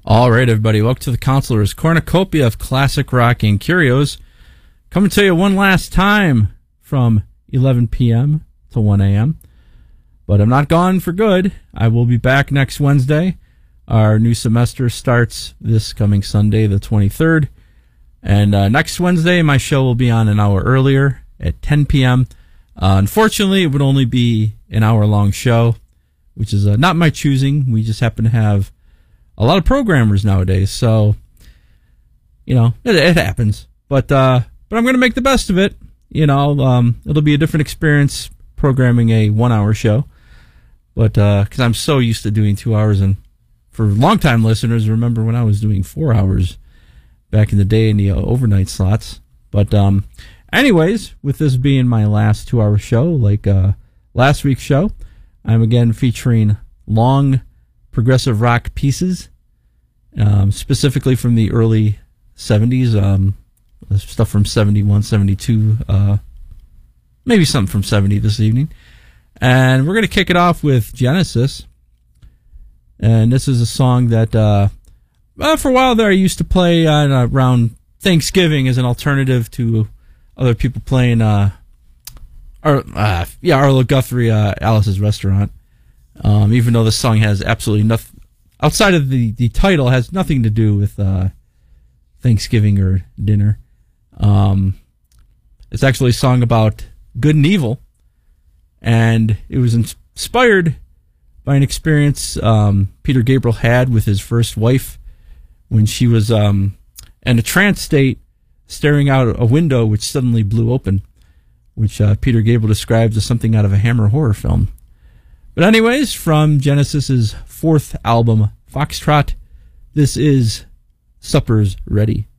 All right, everybody, welcome to the Counselor's Cornucopia of Classic Rock and Curios. Coming to you one last time from 11 p.m. to 1 a.m. But I'm not gone for good. I will be back next Wednesday. Our new semester starts this coming Sunday, the 23rd. And next Wednesday, my show will be on an hour earlier at 10 p.m. Unfortunately, it would only be an hour-long show, which is not my choosing. We just happen to have a lot of programmers nowadays, so, you know, it happens. But I'm going to make the best of it. You know, it'll be a different experience programming a 1-hour show. But, because I'm so used to doing 2 hours, and for long-time listeners, remember when I was doing 4 hours back in the day in the overnight slots. But, anyways, with this being my last 2-hour show, like last week's show, I'm again featuring long progressive rock pieces, specifically from the early 70s, stuff from 71, 72, maybe something from 70 this evening. And we're going to kick it off with Genesis. And this is a song that, for a while there, I used to play around Thanksgiving as an alternative to other people playing, Arlo Guthrie, Alice's Restaurant. Even though the song has absolutely nothing, outside of the title, has nothing to do with Thanksgiving or dinner. It's actually a song about good and evil, and it was inspired by an experience Peter Gabriel had with his first wife when she was in a trance state, staring out a window which suddenly blew open, which Peter Gabriel describes as something out of a Hammer horror film. But anyways, from Genesis's fourth album, Foxtrot, this is Supper's Ready.